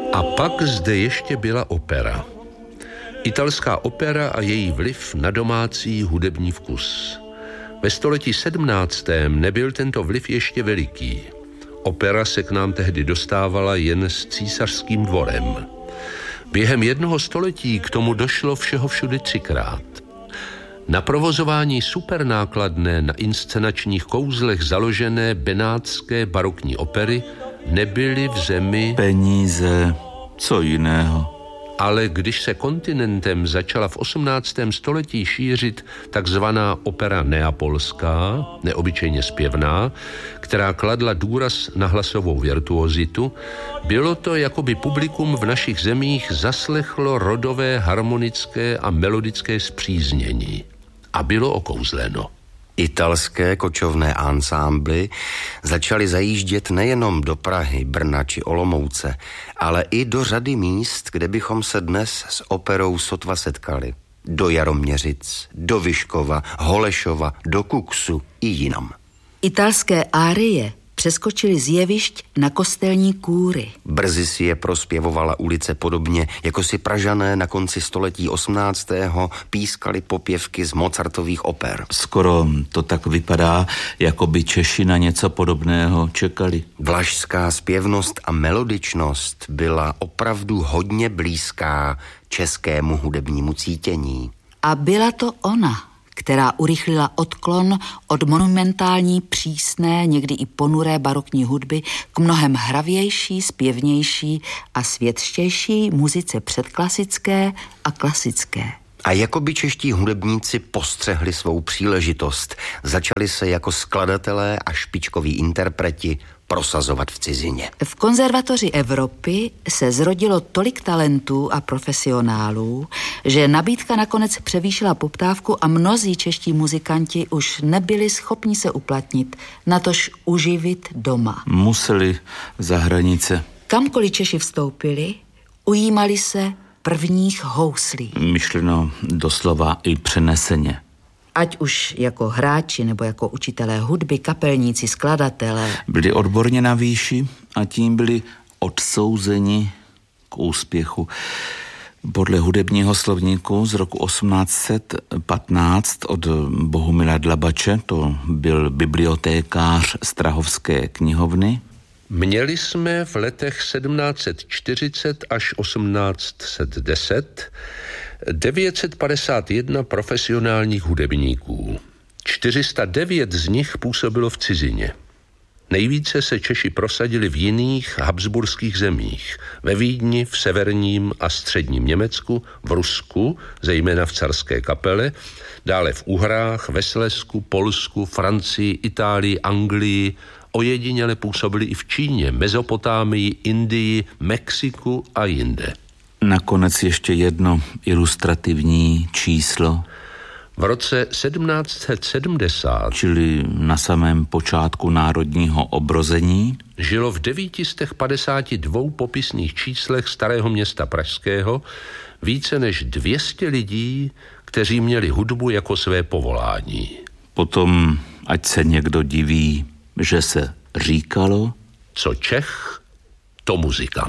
A pak zde ještě byla opera. Italská opera a její vliv na domácí hudební vkus. Ve století 17. nebyl tento vliv ještě veliký. Opera se k nám tehdy dostávala jen s císařským dvorem. Během jednoho století k tomu došlo všeho všude 3krát. Na provozování supernákladné na inscenačních kouzlech založené benátské barokní opery nebyly v zemi peníze, co jiného. Ale když se kontinentem začala v 18. století šířit takzvaná opera neapolská, neobyčejně zpěvná, která kladla důraz na hlasovou virtuozitu, bylo to, jako by publikum v našich zemích zaslechlo rodové, harmonické a melodické spříznění. A bylo okouzleno. Italské kočovné ansámbly začaly zajíždět nejenom do Prahy, Brna či Olomouce, ale i do řady míst, kde bychom se dnes s operou sotva setkali. Do Jaroměřic, do Vyškova, Holešova, do Kuksu i jinam. Italské árie přeskočili z jevišť na kostelní kůry. Brzy si je prospěvovala ulice podobně, jako si Pražané na konci století 18. pískali popěvky z Mozartových oper. Skoro to tak vypadá, jako by Češi na něco podobného čekali. Vlašská zpěvnost a melodičnost byla opravdu hodně blízká českému hudebnímu cítění. A byla to ona, která urychlila odklon od monumentální, přísné, někdy i ponuré barokní hudby k mnohem hravější, zpěvnější a světštější muzice předklasické a klasické. A jako by čeští hudebníci postřehli svou příležitost, začali se jako skladatelé a špičkoví interpreti prosazovat v cizině. V konzervatoři Evropy se zrodilo tolik talentů a profesionálů, že nabídka nakonec převýšila poptávku a mnozí čeští muzikanti už nebyli schopni se uplatnit, natož uživit doma. Museli za hranice. Kamkoliv Češi vstoupili, ujímali se prvních houslí. Myšleno doslova i přeneseně. Ať už jako hráči nebo jako učitelé hudby, kapelníci, skladatelé. Byli odborně na výši a tím byli odsouzeni k úspěchu. Podle hudebního slovníku z roku 1815 od Bohumila Dlabače, to byl bibliotékář Strahovské knihovny, měli jsme v letech 1740 až 1810 951 profesionálních hudebníků. 409 z nich působilo v cizině. Nejvíce se Češi prosadili v jiných habsburských zemích. Ve Vídni, v severním a středním Německu, v Rusku, zejména v Carské kapele, dále v Uhrách, ve Slezsku, Polsku, Francii, Itálii, Anglii. Ojediněle působili i v Číně, Mezopotámii, Indii, Mexiku a jinde. Nakonec ještě jedno ilustrativní číslo. V roce 1770, čili na samém počátku národního obrození, žilo v 952 popisných číslech Starého Města pražského více než 200 lidí, kteří měli hudbu jako své povolání. Potom, ať se někdo diví, že se říkalo, co Čech, to muzikant.